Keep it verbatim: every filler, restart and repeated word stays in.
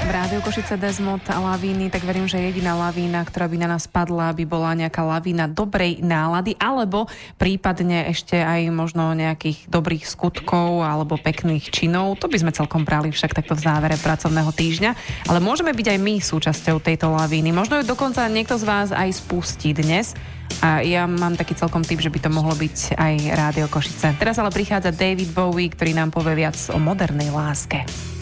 V Rádiu Košice Desmod a lavíny, tak verím, že jediná lavína, ktorá by na nás padla, by bola nejaká lavína dobrej nálady, alebo prípadne ešte aj možno nejakých dobrých skutkov alebo pekných činov. To by sme celkom brali však takto v závere pracovného týždňa. Ale môžeme byť aj my súčasťou tejto lavíny. Možno ju dokonca niekto z vás aj spustí dnes. A ja mám taký celkom tip, že by to mohlo byť aj Rádio Košice. Teraz ale prichádza David Bowie, ktorý nám povie viac o modernej láske.